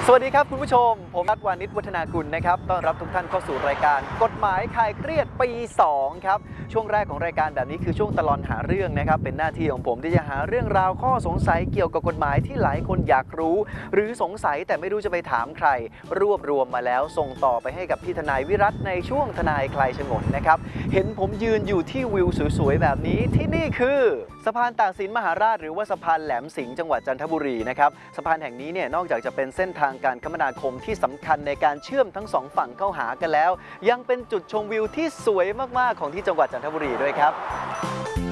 สวัสดีครับคุณผู้ชมผมนัทวานิชวัฒนากุลนะครับต้อนรับทุกท่านเข้าสู่รายการกฎหมายคลายเครียดปี2ครับช่วงแรกของรายการแบบนี้คือช่วงตลอดหาเรื่องนะครับเป็นหน้าที่ของผมที่จะหาเรื่องราวข้อสงสัยเกี่ยวกับกฎหมายที่หลายคนอยากรู้หรือสงสัยแต่ไม่รู้จะไปถามใครรวบรวมมาแล้วส่งต่อไปให้กับพี่ทนายวิรัตในช่วงทนายคลายฉงนนะครับเห็นผมยืนอยู่ที่วิวสวยๆแบบนี้ที่นี่คือสะพานตากสินมหาราชหรือว่าสะพานแหลมสิงห์จังหวัดจันทบุรีนะครับสะพานแห่งนี้เนี่ยนอกจากจะเป็นเส้นทางการคมนาคมที่สำคัญในการเชื่อมทั้งสองฝั่งเข้าหากันแล้วยังเป็นจุดชมวิวที่สวยมากๆของที่จังหวัดจันทบุรีด้วยครับ